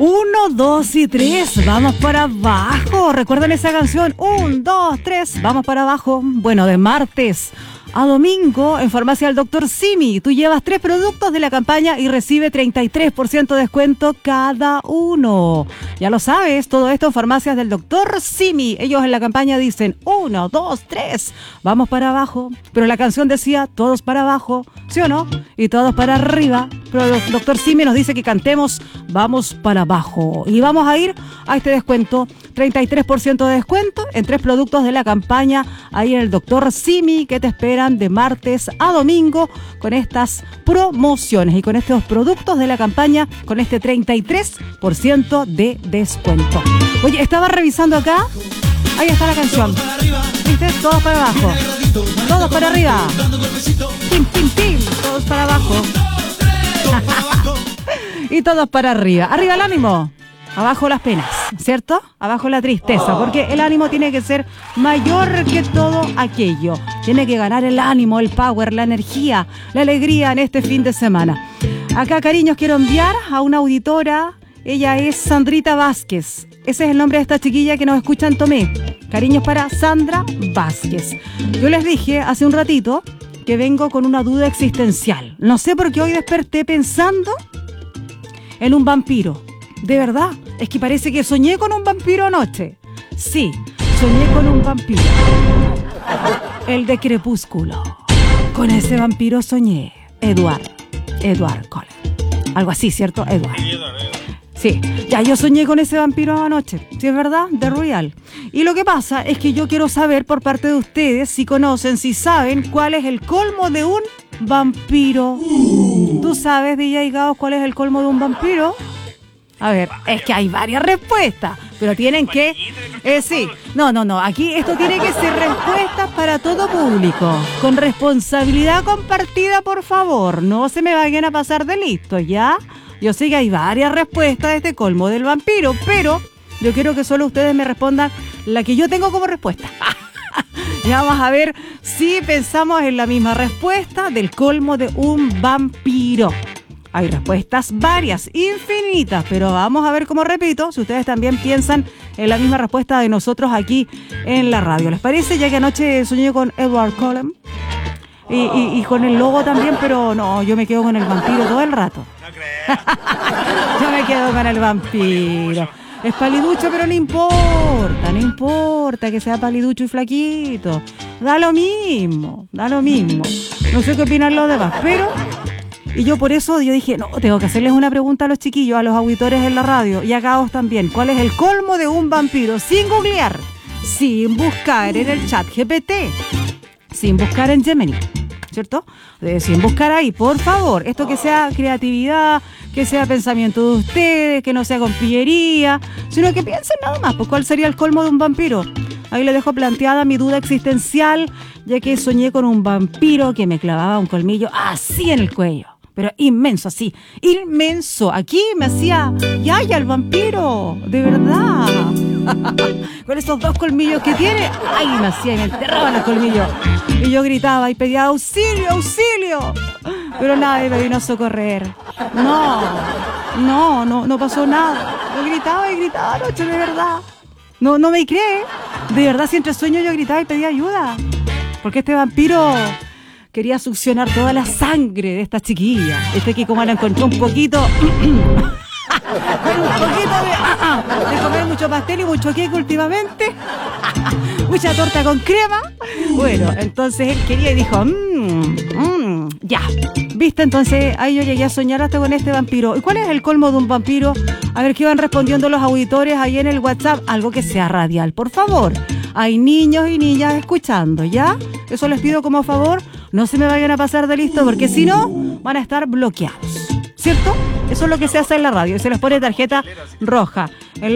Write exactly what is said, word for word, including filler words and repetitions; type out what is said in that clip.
Uno, dos y tres, vamos para abajo. ¿Recuerdan esa canción? Un, dos, tres, vamos para abajo. Bueno, de martes a domingo en Farmacia del Doctor Simi. Tú llevas tres productos de la campaña y recibe treinta y tres por ciento de descuento cada uno. Ya lo sabes, todo esto en Farmacias del Doctor Simi. Ellos en la campaña dicen uno, dos, tres, vamos para abajo. Pero la canción decía todos para abajo, ¿sí o no? Y todos para arriba. Pero el Doctor Simi nos dice que cantemos vamos para abajo. Y vamos a ir a este descuento. treinta y tres por ciento de descuento en tres productos de la campaña ahí en el Doctor Simi que te esperan de martes a domingo con estas promociones y con estos productos de la campaña con este treinta y tres por ciento de descuento. Oye, estaba revisando acá. Ahí está la canción. ¿Viste? Todos para abajo. Todos para arriba. Pim, pim, pim. Todos para abajo. Y todos para arriba. Arriba el ánimo. Abajo las penas, ¿cierto? Abajo la tristeza, porque el ánimo tiene que ser mayor que todo aquello. Tiene que ganar el ánimo, el power, la energía, la alegría en este fin de semana. Acá, cariños, quiero enviar a una auditora. Ella es Sandrita Vázquez. Ese es el nombre de esta chiquilla que nos escucha en Tomé. Cariños para Sandra Vázquez. Yo les dije hace un ratito que vengo con una duda existencial. No sé por qué hoy desperté pensando en un vampiro. De verdad, es que parece que soñé con un vampiro anoche. Sí, soñé con un vampiro. El de Crepúsculo. Con ese vampiro soñé. Edward. Edward Cullen. Algo así, ¿cierto? Edward. Sí, ya yo soñé con ese vampiro anoche. Sí, es verdad, de Royal. Y lo que pasa es que yo quiero saber por parte de ustedes si conocen, si saben cuál es el colmo de un vampiro. ¿Tú sabes, D J Gao, cuál es el colmo de un vampiro? A ver, es que hay varias respuestas, pero tienen que... Eh, sí, no, no, no, aquí esto tiene que ser respuestas para todo público, con responsabilidad compartida, por favor, no se me vayan a pasar de listos, ¿ya? Yo sé que hay varias respuestas de este colmo del vampiro, pero yo quiero que solo ustedes me respondan la que yo tengo como respuesta. Ya vamos a ver si pensamos en la misma respuesta del colmo de un vampiro. Hay respuestas varias, infinitas, pero vamos a ver cómo repito, si ustedes también piensan en la misma respuesta de nosotros aquí en la radio. ¿Les parece? Ya que anoche soñé con Edward Cullen y, y, y con el lobo también, pero no, yo me quedo con el vampiro todo el rato. No creo. Yo me quedo con el vampiro. Es paliducho, pero no importa, no importa que sea paliducho y flaquito. Da lo mismo, da lo mismo. No sé qué opinan los demás, pero... Y yo por eso yo dije, no, tengo que hacerles una pregunta a los chiquillos, a los auditores en la radio y a Gaos también. ¿Cuál es el colmo de un vampiro? Sin googlear, sin buscar en el chat G P T, sin buscar en Gemini, ¿cierto? Eh, sin buscar ahí, por favor. Esto que sea creatividad, que sea pensamiento de ustedes, que no sea con pillería, sino que piensen nada más. Pues, ¿cuál sería el colmo de un vampiro? Ahí le dejo planteada mi duda existencial, ya que soñé con un vampiro que me clavaba un colmillo así en el cuello. Pero inmenso, así, inmenso. Aquí me hacía yaya el vampiro, de verdad. Con esos dos colmillos que tiene, ay, me hacía y me enterraba los colmillos. Y yo gritaba y pedía auxilio, auxilio. Pero nadie me vino a socorrer. No, no, no, no pasó nada. Yo gritaba y gritaba anoche, de verdad. No, no me cree. De verdad, si entre sueños yo gritaba y pedía ayuda. Porque este vampiro... quería succionar toda la sangre de esta chiquilla. Este que como la encontró un poquito... con un poquito de... de comer mucho pastel y mucho cake últimamente. Mucha torta con crema. Bueno, entonces él quería y dijo... Mmm, mmm, ya. ¿Viste? Entonces ahí yo llegué a soñar hasta con este vampiro. ¿Y cuál es el colmo de un vampiro? A ver qué van respondiendo los auditores ahí en el WhatsApp. Algo que sea radial, por favor. Hay niños y niñas escuchando, ¿ya? Eso les pido como favor. No se me vayan a pasar de listo porque si no, van a estar bloqueados, ¿cierto? Eso es lo que se hace en la radio. Se les pone tarjeta roja.